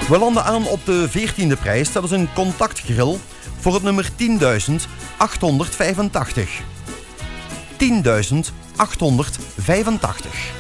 We landen aan op de 14e prijs. Dat is een contactgrill voor het nummer 10.885. 10.885.